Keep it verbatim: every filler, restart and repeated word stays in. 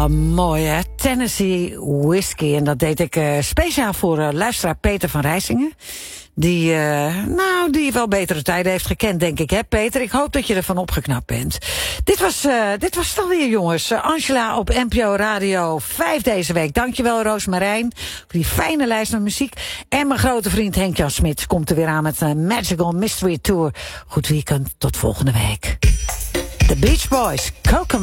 mooi hè, Tennessee Whiskey. En dat deed ik uh, speciaal voor uh, luisteraar Peter van Rijsingen. Die, uh, nou, die wel betere tijden heeft gekend, denk ik, hè, Peter? Ik hoop dat je ervan opgeknapt bent. Dit was, uh, dit was het alweer, jongens. Uh, Angela op N P O Radio vijf deze week. Dankjewel, Roosmarijn, voor die fijne lijst met muziek. En mijn grote vriend Henk-Jan Smit komt er weer aan met een Magical Mystery Tour. Goed weekend, tot volgende week. The Beach Boys, Kokomo.